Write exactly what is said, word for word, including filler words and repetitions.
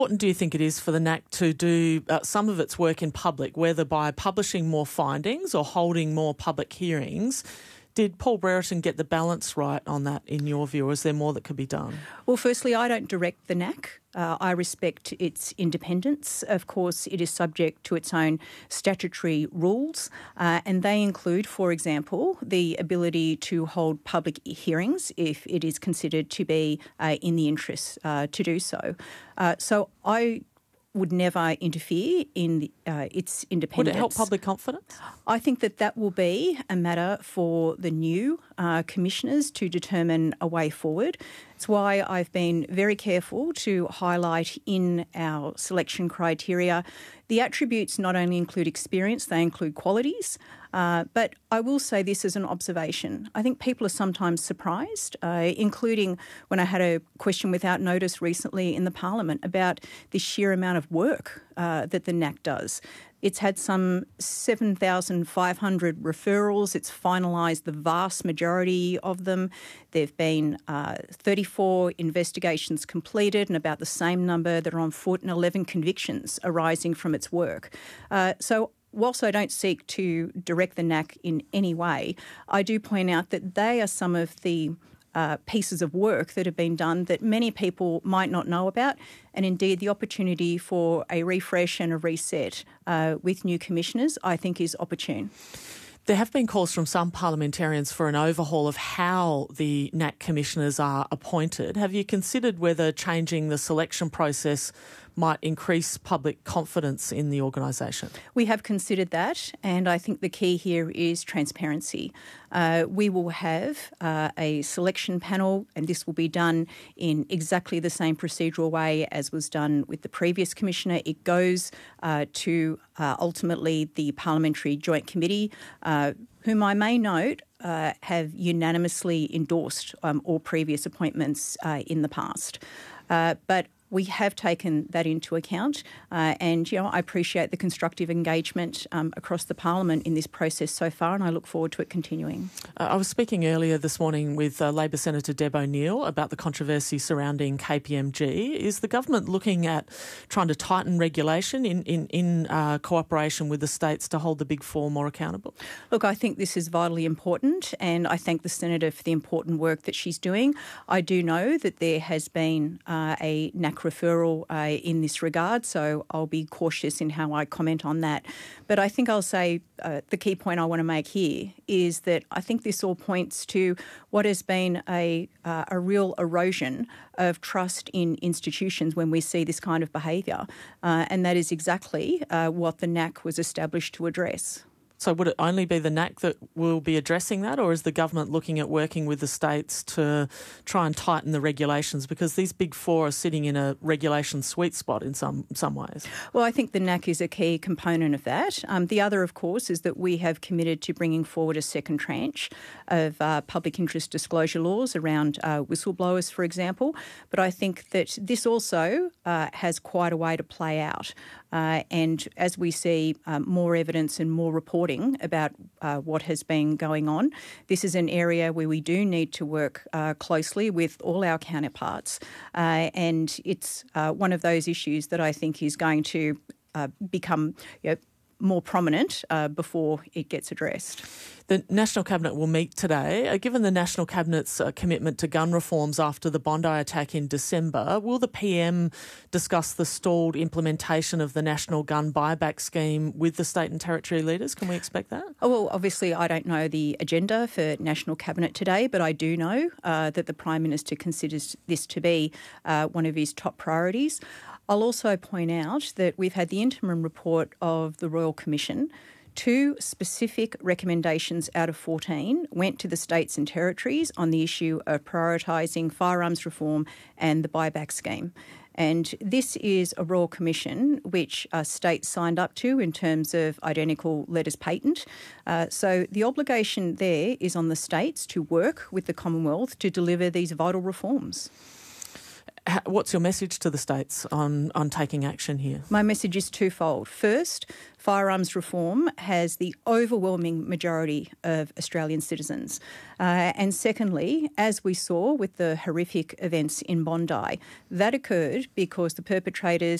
important do you think it is for the N A C to do uh, some of its work in public, whether by publishing more findings or holding more public hearings? Did Paul Brereton get the balance right on that, in your view, or is there more that could be done? Well, firstly, I don't direct the N A C. Uh, I respect its independence. Of course, it is subject to its own statutory rules, uh, and they include, for example, the ability to hold public hearings if it is considered to be uh, in the interest uh, to do so. Uh, so I would never interfere in the, uh, its independence. Would it help public confidence? I think that that will be a matter for the new uh, commissioners to determine a way forward. It's why I've been very careful to highlight in our selection criteria the attributes not only include experience, they include qualities. Uh, but I will say this as an observation. I think people are sometimes surprised, uh, including when I had a question without notice recently in the Parliament about the sheer amount of work uh, that the N A C does. It's had some seven thousand five hundred referrals. It's finalised the vast majority of them. There have been uh, thirty-four investigations completed and about the same number that are on foot, and eleven convictions arising from its work. Uh, so whilst I don't seek to direct the N A C in any way, I do point out that they are some of the Uh, pieces of work that have been done that many people might not know about, and indeed the opportunity for a refresh and a reset uh, with new commissioners I think is opportune. There have been calls from some parliamentarians for an overhaul of how the N A C commissioners are appointed. Have you considered whether changing the selection process might increase public confidence in the organisation? We have considered that, and I think the key here is transparency. Uh, we will have uh, a selection panel, and this will be done in exactly the same procedural way as was done with the previous commissioner. It goes uh, to uh, ultimately the Parliamentary Joint Committee, uh, whom I may note uh, have unanimously endorsed um, all previous appointments uh, in the past. Uh, but we have taken that into account, uh, and you know I appreciate the constructive engagement um, across the Parliament in this process so far, and I look forward to it continuing. Uh, I was speaking earlier this morning with uh, Labor Senator Deb O'Neill about the controversy surrounding K P M G. Is the government looking at trying to tighten regulation in in, in uh, cooperation with the states to hold the Big Four more accountable? Look, I think this is vitally important, and I thank the Senator for the important work that she's doing. I do know that there has been uh, a N A C referral uh, in this regard, so I'll be cautious in how I comment on that. But I think I'll say uh, the key point I want to make here is that I think this all points to what has been a, uh, a real erosion of trust in institutions when we see this kind of behaviour, uh, and that is exactly uh, what the N A C was established to address. So would it only be the N A C that will be addressing that, or is the government looking at working with the states to try and tighten the regulations? Because these Big Four are sitting in a regulation sweet spot in some some ways. Well, I think the N A C is a key component of that. Um, the other, of course, is that we have committed to bringing forward a second tranche of uh, public interest disclosure laws around uh, whistleblowers, for example. But I think that this also uh, has quite a way to play out. Uh, and as we see um, more evidence and more reporting about uh, what has been going on, this is an area where we do need to work uh, closely with all our counterparts. Uh, and it's uh, one of those issues that I think is going to uh, become you know, more prominent uh, before it gets addressed. The National Cabinet will meet today. Uh, given the National Cabinet's uh, commitment to gun reforms after the Bondi attack in December, will the P M discuss the stalled implementation of the National Gun Buyback Scheme with the state and territory leaders? Can we expect that? Oh, well, obviously I don't know the agenda for National Cabinet today, but I do know uh, that the Prime Minister considers this to be uh, one of his top priorities. I'll also point out that we've had the interim report of the Royal Commission. Two specific recommendations out of fourteen went to the states and territories on the issue of prioritising firearms reform and the buyback scheme. And this is a Royal Commission which uh, states signed up to in terms of identical letters patent. Uh, so the obligation there is on the states to work with the Commonwealth to deliver these vital reforms. What's your message to the states on, on taking action here? My message is twofold. First, firearms reform has the overwhelming majority of Australian citizens. Uh, and secondly, as we saw with the horrific events in Bondi, that occurred because the perpetrators